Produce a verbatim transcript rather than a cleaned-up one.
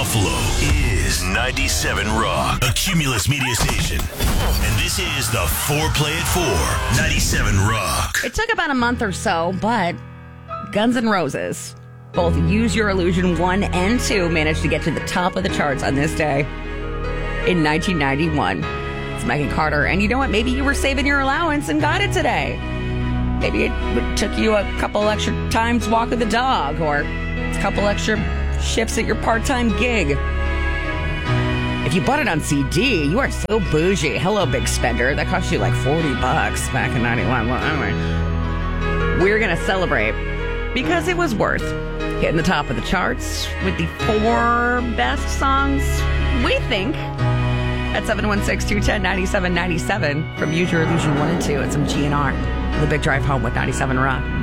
Buffalo is ninety-seven Rock, a Cumulus media station. And this is the Foreplay at four, ninety-seven Rock. It took about a month or so, but Guns N' Roses, both Use Your Illusion one and two, managed to get to the top of the charts on this day in nineteen ninety-one. It's Megan Carter. And you know what? Maybe you were saving your allowance and got it today. Maybe it took you a couple extra times to walk with the dog, or a couple extra shifts at your part-time gig. If you bought it on C D, you are so bougie. Hello, big spender. That cost you like forty bucks back in ninety-one. Well, anyway, we're going to celebrate because it was worth hitting the top of the charts with the four best songs, we think, at seven one six, two one zero, nine seven nine seven from Use Your Illusion one and two and some G N R. The Big Drive Home with ninety-seven Rock.